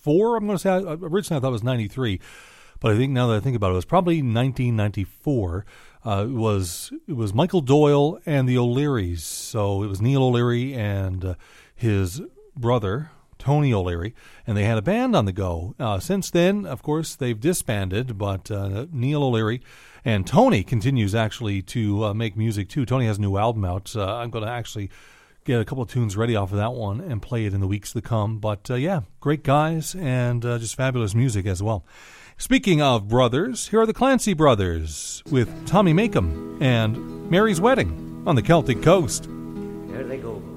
94. I'm going to say, originally I thought it was 93, but I think now that I think about it, it was probably 1994. It was Michael Doyle and the O'Learys. So it was Neil O'Leary and his brother, Tony O'Leary, and they had a band on the go. Since then, of course, they've disbanded, but Neil O'Leary and Tony continues actually to make music too. Tony has a new album out. I'm going to actually get a couple of tunes ready off of that one and play it in the weeks to come. But yeah, great guys and just fabulous music as well. Speaking of brothers, here are the Clancy Brothers with Tommy Makem and Mary's Wedding on the Celtic Coast. There they go.